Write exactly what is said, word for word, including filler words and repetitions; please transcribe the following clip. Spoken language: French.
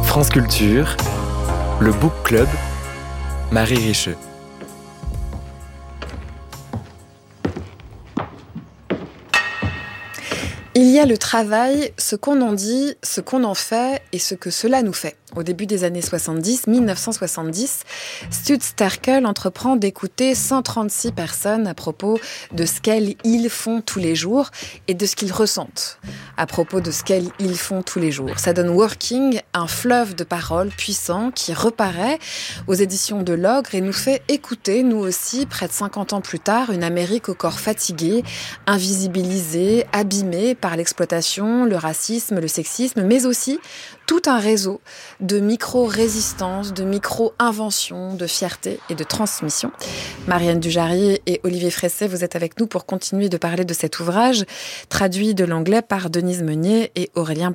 France Culture, le Book Club, Marie Richeux. Il y a le travail, ce qu'on en dit, ce qu'on en fait et ce que cela nous fait. Au début des années soixante-dix, dix-neuf cent soixante-dix, Studs Terkel entreprend d'écouter cent trente-six personnes à propos de ce qu'elles, ils font tous les jours et de ce qu'ils ressentent à propos de ce qu'elles, ils font tous les jours. Ça donne Working, un fleuve de paroles puissant qui reparaît aux éditions de l'Ogre et nous fait écouter, nous aussi, près de cinquante ans plus tard, une Amérique au corps fatigué, invisibilisée, abîmée par l'exploitation, le racisme, le sexisme, mais aussi tout un réseau de micro-résistance, de micro-invention, de fierté et de transmission. Marianne Dujarier et Olivier Fresset, vous êtes avec nous pour continuer de parler de cet ouvrage, traduit de l'anglais par Denise Meunier et Aurélien